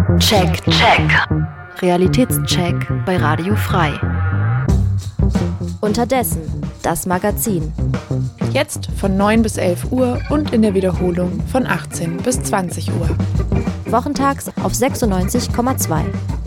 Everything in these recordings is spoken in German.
Check. Realitätscheck bei Radio Frei. Unterdessen, das Magazin. Jetzt von 9 bis 11 Uhr und in der Wiederholung von 18 bis 20 Uhr. Wochentags auf 96,2.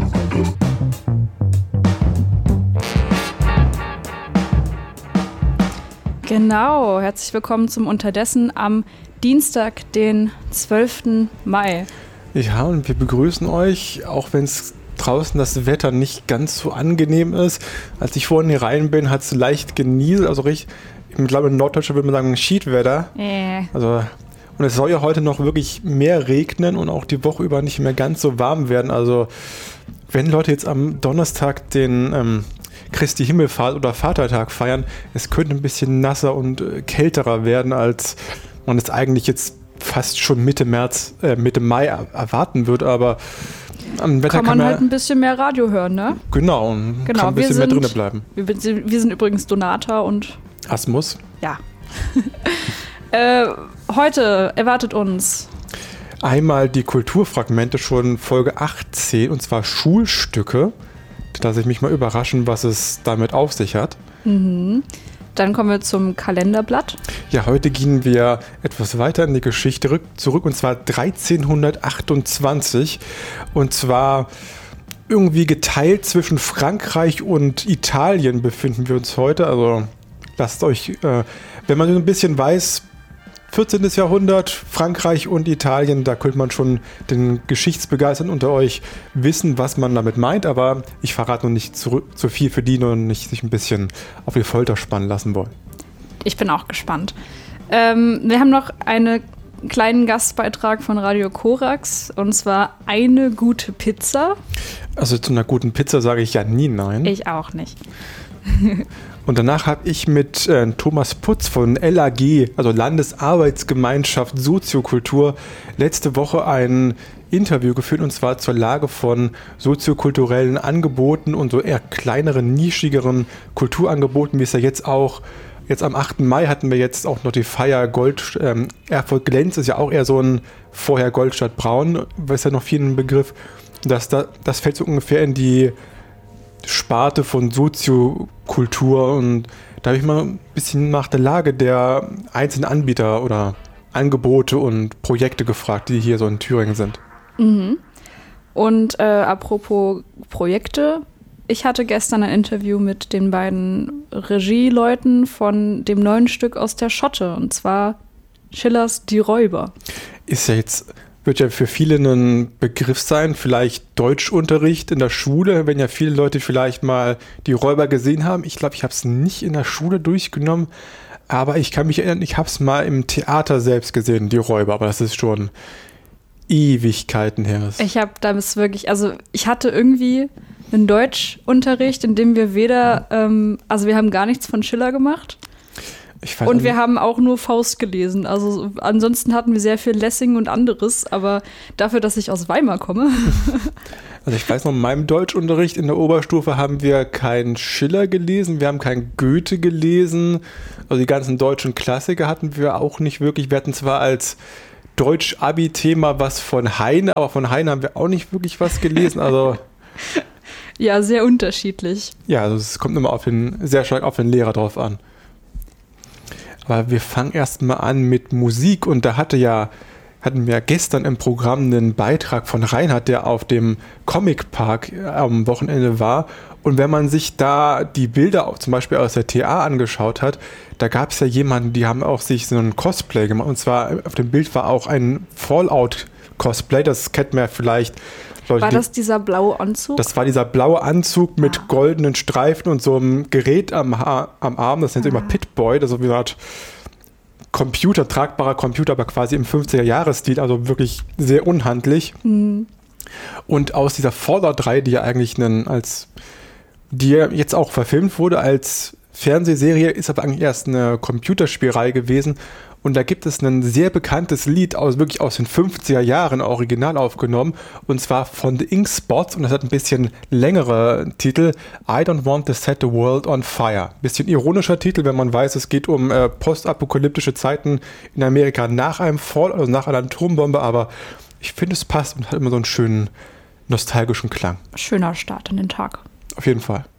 Genau, herzlich willkommen zum Unterdessen am Dienstag, den 12. Mai. Ja, und wir begrüßen euch, auch wenn es draußen das Wetter nicht ganz so angenehm ist. Als ich vorhin hier rein bin, hat es leicht genieselt, also richtig, ich glaube in Norddeutschland würde man sagen Schiedwetter. Also, und es soll ja heute noch wirklich mehr regnen und auch die Woche über nicht mehr ganz so warm werden. Also wenn Leute jetzt am Donnerstag den Christi Himmelfahrt oder Vatertag feiern, es könnte ein bisschen nasser und kälterer werden, als man es eigentlich jetzt fast schon Mitte Mai erwarten wird, aber am Wetter kann man halt ein bisschen mehr Radio hören, ne? Genau, und kann ein bisschen mehr drinnen bleiben. Wir sind übrigens Donata und Asmus. Ja. Heute erwartet uns einmal die Kulturfragmente, schon Folge 18, und zwar Schulstücke. Da lasse ich mich mal überraschen, was es damit auf sich hat. Mhm. Dann kommen wir zum Kalenderblatt. Ja, heute gehen wir etwas weiter in die Geschichte zurück, und zwar 1328. Und zwar irgendwie geteilt zwischen Frankreich und Italien befinden wir uns heute. Also lasst euch, wenn man so ein bisschen weiß, 14. Jahrhundert, Frankreich und Italien, da könnte man schon den Geschichtsbegeisterten unter euch wissen, was man damit meint, aber ich verrate noch nicht zu viel für die, nur nicht sich ein bisschen auf die Folter spannen lassen wollen. Ich bin auch gespannt. Wir haben noch einen kleinen Gastbeitrag von Radio Korax, und zwar eine gute Pizza. Also zu einer guten Pizza sage ich ja nie nein. Ich auch nicht. Und danach habe ich mit Thomas Putz von LAG, also Landesarbeitsgemeinschaft Soziokultur, letzte Woche ein Interview geführt, und zwar zur Lage von soziokulturellen Angeboten und so eher kleineren, nischigeren Kulturangeboten, wie es ja jetzt auch, jetzt am 8. Mai hatten wir jetzt auch noch die Feier Erfurt Glänz, ist ja auch eher so ein vorher Goldstadt Braun, weiß ja noch viel ein Begriff. Das fällt so ungefähr in die Sparte von Soziokultur, und da habe ich mal ein bisschen nach der Lage der einzelnen Anbieter oder Angebote und Projekte gefragt, die hier so in Thüringen sind. Mhm. Und apropos Projekte, ich hatte gestern ein Interview mit den beiden Regieleuten von dem neuen Stück aus der Schotte, und zwar Schillers Die Räuber. Wird ja für viele ein Begriff sein, vielleicht Deutschunterricht in der Schule, wenn ja viele Leute vielleicht mal die Räuber gesehen haben. Ich glaube, ich habe es nicht in der Schule durchgenommen, aber ich kann mich erinnern, ich habe es mal im Theater selbst gesehen, die Räuber, aber das ist schon Ewigkeiten her. Ich hatte irgendwie einen Deutschunterricht, in dem wir weder, wir haben gar nichts von Schiller gemacht. Und wir haben auch nur Faust gelesen. Also ansonsten hatten wir sehr viel Lessing und anderes, aber dafür, dass ich aus Weimar komme. Also ich weiß noch, in meinem Deutschunterricht in der Oberstufe haben wir keinen Schiller gelesen, wir haben keinen Goethe gelesen. Also die ganzen deutschen Klassiker hatten wir auch nicht wirklich. Wir hatten zwar als Deutsch-Abi-Thema was von Heine, aber von Heine haben wir auch nicht wirklich was gelesen. Also ja, sehr unterschiedlich. Ja, also es kommt immer sehr stark auf den Lehrer drauf an. Aber wir fangen erstmal an mit Musik, und da hatten wir gestern im Programm einen Beitrag von Reinhard, der auf dem Comic Park am Wochenende war. Und wenn man sich da die Bilder auch zum Beispiel aus der TA angeschaut hat, da gab es ja jemanden, die haben auch sich so ein Cosplay gemacht. Und zwar auf dem Bild war auch ein Fallout-Cosplay, das kennt man ja vielleicht. Leute, war das dieser blaue Anzug? Das war dieser blaue Anzug mit goldenen Streifen und so einem Gerät am Arm, das nennt sich immer Pit-Boy, das ist so wie eine Art tragbarer Computer, aber quasi im 50er-Jahres-Stil, also wirklich sehr unhandlich. Mhm. Und aus dieser Fallout-Reihe, die ja eigentlich die jetzt auch verfilmt wurde als Fernsehserie, ist aber eigentlich erst eine Computerspielreihe gewesen. Und da gibt es ein sehr bekanntes Lied wirklich aus den 50er Jahren original aufgenommen, und zwar von The Ink Spots, und das hat ein bisschen längere Titel, I Don't Want to Set the World on Fire. Bisschen ironischer Titel, wenn man weiß, es geht um postapokalyptische Zeiten in Amerika nach einem Fall, also nach einer Atombombe, aber ich finde, es passt und hat immer so einen schönen nostalgischen Klang. Schöner Start in den Tag. Auf jeden Fall.